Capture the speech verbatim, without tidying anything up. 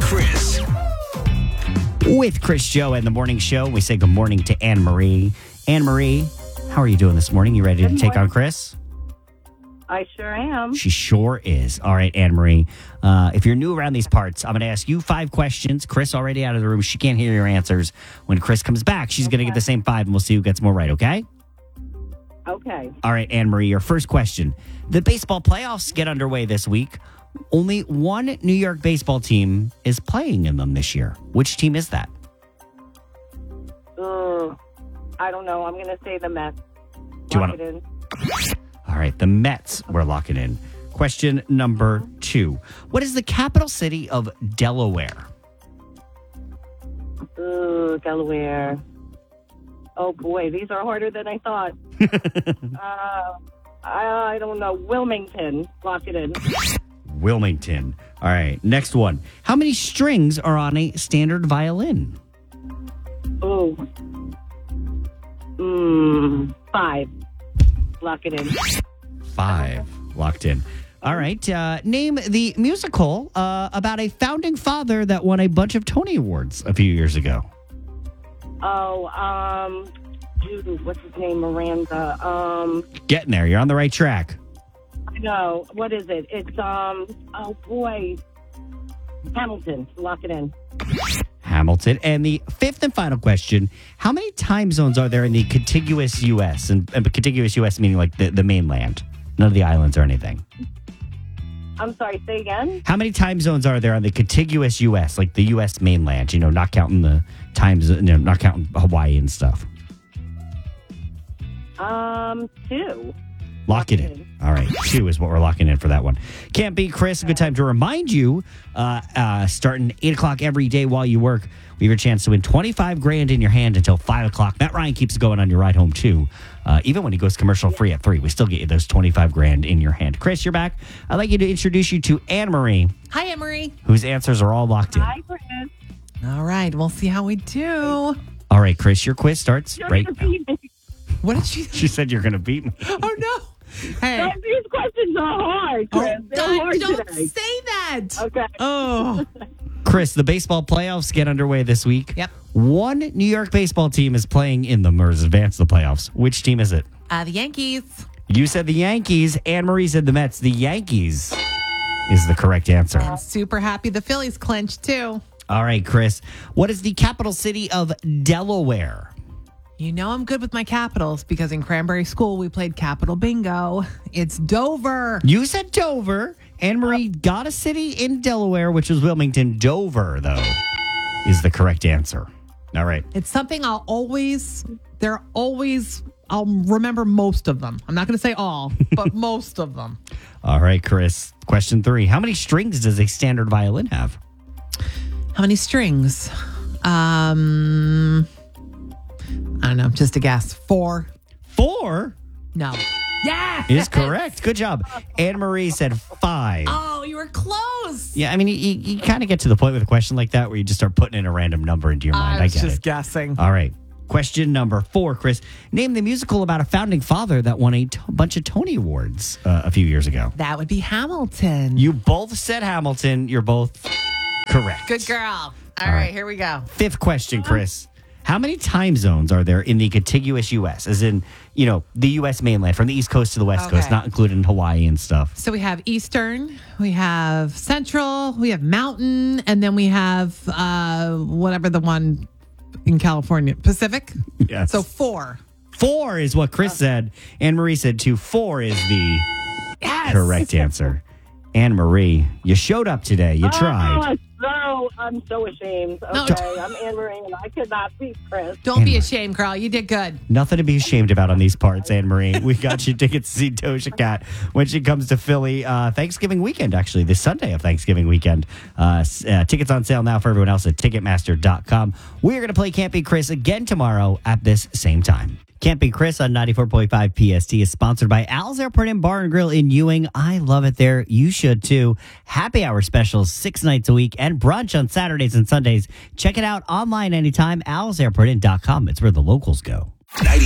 Chris. With Chris Joe and the Morning Show, we say good morning to Anne Marie. Anne Marie, how are you doing this morning? You ready Good to take morning. on Chris? I sure am. She sure is. All right, Anne Marie. Uh, if you're new around these parts, I'm going to ask you five questions. Chris already out of the room. She can't hear your answers. When Chris comes back, she's going to get the same five, and we'll see who gets more right, okay? Okay. All right, Anne Marie, your first question. The baseball playoffs get underway this week. Only one New York baseball team is playing in them this year. Which team is that? Uh, I don't know. I'm going to say the Mets. Do you Lock wanna- it in. All right, the Mets we're locking in. Question number two. What is the capital city of Delaware? Ooh, Delaware. Oh, boy. These are harder than I thought. uh, I, I don't know. Wilmington. Lock it in. Wilmington. All right, next one. How many strings are on a standard violin? Ooh. Mm, five. Lock it in. Five. Locked in. All right. Uh, name the musical uh, about a founding father that won a bunch of Tony Awards a few years ago. Oh, um, dude, what's his name? Miranda. Um, Getting there. You're on the right track. I know. What is it? It's, um, oh, boy. Hamilton. Lock it in. Hamilton. And the fifth and final question, how many time zones are there in the contiguous U S? And, and contiguous U S meaning like the, the mainland, none of the islands or anything. I'm sorry, say again? How many time zones are there on the contiguous U S, like the U S mainland, you know, not counting the times, you know, not counting Hawaii and stuff? Um, two. Lock it in. All right. Two is what we're locking in for that one. Can't beat Chris. A good time to remind you, uh, uh, starting eight o'clock every day while you work, we have a chance to win twenty-five grand in your hand until five o'clock. Matt Ryan keeps going on your ride home, too. Uh, even when he goes commercial free at three, we still get you those twenty-five grand in your hand. Chris, you're back. I'd like you to introduce you to Anne Marie, Hi, Emery. whose answers are all locked in. Hi, Chris. All right, we'll see how we do. All right, Chris, your quiz starts You're right gonna now. beat me. What did she? She said you're going to beat me. Oh no! Hey, These questions are hard, Chris. oh, They're God, hard don't today. say that. Okay. Oh, Chris, the baseball playoffs get underway this week. Yep. One New York baseball team is playing in them or has advanced to the playoffs. Which team is it? uh, the Yankees. You said the Yankees. Anne Marie said the Mets. The Yankees is the correct answer. I'm super happy the Phillies clinched too. All right, Chris. What is the capital city of Delaware? You know I'm good with my capitals because in Cranberry School we played capital bingo. It's Dover. You said Dover. Anne Marie got a city in Delaware, which was Wilmington. Dover, though, is the correct answer. All right. It's something I'll always. They're always. I'll remember most of them. I'm not going to say all, but most of them. All right, Chris. Question three. How many strings does a standard violin have? How many strings? Um, I don't know. Just a guess. Four. Four No. Yeah. is correct. Good job. Anne Marie said five. Oh, you were close. Yeah, I mean, you, you kind of get to the point with a question like that where you just start putting in a random number into your mind. I I, was get just it. guessing. All right. Question number four, Chris. Name the musical about a founding father that won a t- bunch of Tony Awards uh, a few years ago. That would be Hamilton. You both said Hamilton. You're both correct. Good girl. All All right, right. here we go. Fifth question, Chris. How many time zones are there in the contiguous U S? As in, you know, the U S mainland, from the East Coast to the West Okay. Coast, not including Hawaii and stuff. So we have Eastern, we have Central, we have Mountain, and then we have uh, whatever the one in California, Pacific. Yes. So four. Four is what Chris said. Anne Marie said two. Four is the Yes. correct answer. Anne Marie, you showed up today. You tried. Oh, so, I'm so ashamed. No. Okay, I'm Anne Marie, and I could not beat Chris. Don't be Anyway. ashamed, girl. You did good. Nothing to be ashamed about on these parts, Anne Marie. We got you tickets to see Doja Cat when she comes to Philly uh, Thanksgiving weekend, actually, this Sunday of Thanksgiving weekend. Uh, s- uh, tickets on sale now for everyone else at Ticketmaster dot com. We're going to play Can't Be Chris again tomorrow at this same time. Can't Be Chris on ninety-four point five P S T is sponsored by Al's Airport and Bar and Grill in Ewing. I love it there. You should too. Happy hour specials six nights a week and brunch on Saturdays and Sundays. Check it out online anytime. Al's Airport dot com. It's where the locals go. ninety